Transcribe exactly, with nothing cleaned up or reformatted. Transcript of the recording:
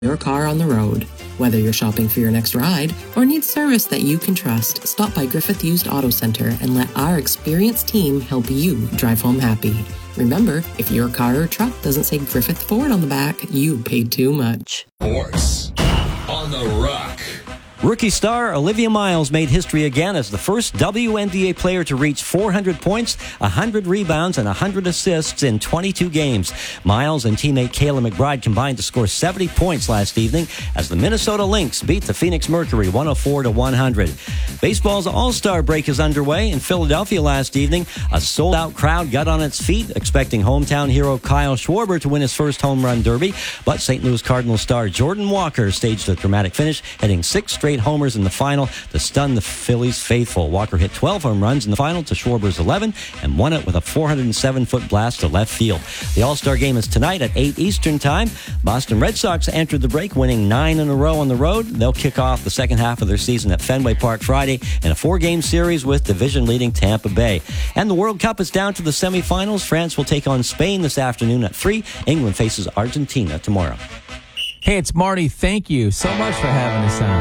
your car on the road. Whether you're shopping for your next ride or need service that you can trust, stop by Griffith Used Auto Center and let our experienced team help you drive home happy. Remember, if your car or truck doesn't say Griffith Ford on the back, you paid too much. Sports on the Rock. Rookie star Olivia Miles made history again as the first W N B A player to reach four hundred points, one hundred rebounds, and one hundred assists in twenty-two games. Miles and teammate Kayla McBride combined to score seventy points last evening as the Minnesota Lynx beat the Phoenix Mercury one oh four to one hundred. Baseball's All-Star break is underway in Philadelphia last evening. A sold-out crowd got on its feet, expecting hometown hero Kyle Schwarber to win his first home run derby, but Saint Louis Cardinals star Jordan Walker staged a dramatic finish, hitting six straight homers in the final to stun the Phillies faithful. Walker hit twelve home runs in the final to Schwarber's eleven and won it with a four hundred seven foot blast to left field. The All-Star game is tonight at eight Eastern Time. Boston Red Sox entered the break, winning nine in a row on the road. They'll kick off the second half of their season at Fenway Park Friday in a four-game series with division-leading Tampa Bay. And the World Cup is down to the semifinals. France will take on Spain this afternoon at three. England faces Argentina tomorrow. Hey, it's Marty. Thank you so much for having us on.